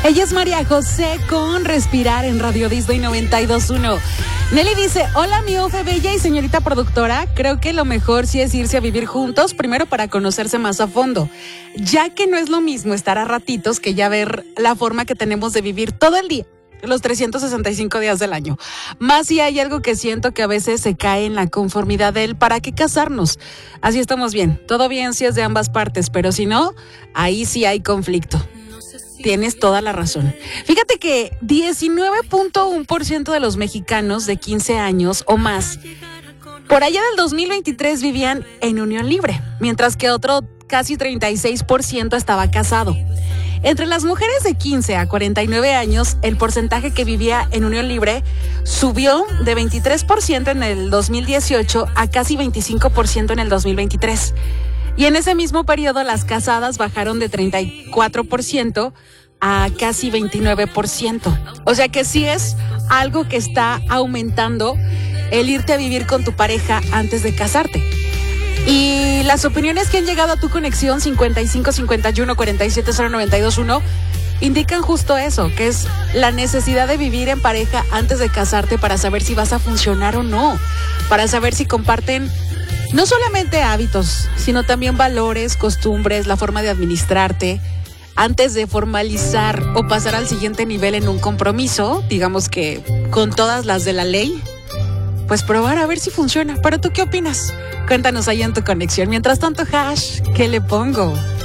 Ella es María José con Respirar en Radio Disney 92.1. Nelly dice, hola mi Ofe bella y señorita productora, creo que lo mejor sí es irse a vivir juntos, primero para conocerse más a fondo, ya que no es lo mismo estar a ratitos que ya ver la forma que tenemos de vivir todo el día, los 365 días del año. Más si hay algo que siento que a veces se cae en la conformidad de él, ¿para qué casarnos? Así estamos bien, todo bien si es de ambas partes, pero si no, ahí sí hay conflicto. Tienes toda la razón. Fíjate que 19.1% de los mexicanos de 15 años o más, por allá del 2023 vivían en unión libre, mientras que otro casi 36% estaba casado. Entre las mujeres de 15 a 49 años, el porcentaje que vivía en unión libre subió de 23% en el 2018 a casi 25% en el 2023. Y en ese mismo periodo las casadas bajaron de 34% a casi 29%. O sea que sí es algo que está aumentando el irte a vivir con tu pareja antes de casarte. Y las opiniones que han llegado a tu conexión 55 51 47 0921 indican justo eso, que es la necesidad de vivir en pareja antes de casarte para saber si vas a funcionar o no, para saber si comparten no solamente hábitos, sino también valores, costumbres, la forma de administrarte, antes de formalizar o pasar al siguiente nivel en un compromiso, digamos que con todas las de la ley, pues probar a ver si funciona. ¿Pero tú qué opinas? Cuéntanos ahí en tu conexión. Mientras tanto, Hash, ¿qué le pongo?